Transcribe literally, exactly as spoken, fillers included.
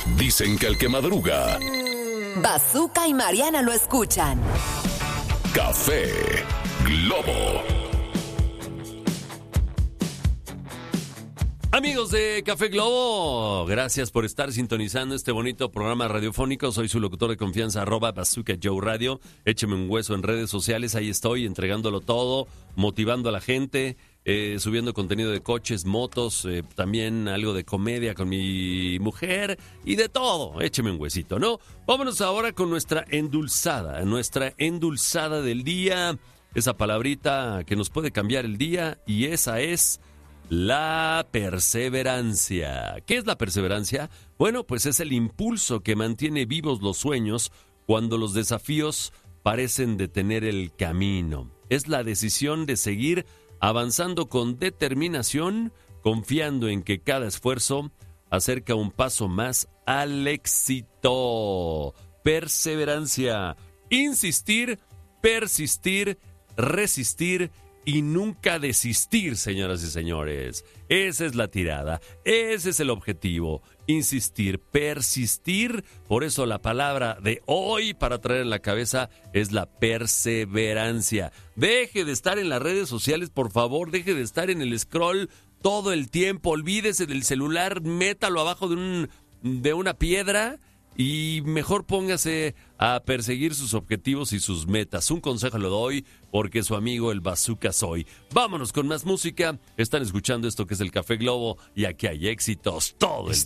Dicen que el que madruga... Bazooka y Mariana lo escuchan. Café Globo. Amigos de Café Globo, gracias por estar sintonizando este bonito programa radiofónico. Soy su locutor de confianza, arroba Bazooka Joe Radio. Écheme un hueso en redes sociales, ahí estoy entregándolo todo, motivando a la gente, eh, subiendo contenido de coches, motos, eh, también algo de comedia con mi mujer y de todo. Écheme un huesito, ¿no? Vámonos ahora con nuestra endulzada, nuestra endulzada del día, esa palabrita que nos puede cambiar el día, y esa es... la perseverancia. ¿Qué es la perseverancia? Bueno, pues es el impulso que mantiene vivos los sueños cuando los desafíos parecen detener el camino. Es la decisión de seguir avanzando con determinación, confiando en que cada esfuerzo acerca un paso más al éxito. Perseverancia. Insistir, persistir, resistir y nunca desistir, señoras y señores. Esa es la tirada, ese es el objetivo. Insistir, persistir. Por eso la palabra de hoy para traer en la cabeza es la perseverancia. Deje de estar en las redes sociales, por favor. Deje de estar en el scroll todo el tiempo. Olvídese del celular, métalo abajo de, un, de una piedra y mejor póngase a perseguir sus objetivos y sus metas. Un consejo le doy porque su amigo el Bazooka soy. Vámonos con más música. Están escuchando esto que es el Café Globo y aquí hay éxitos todo el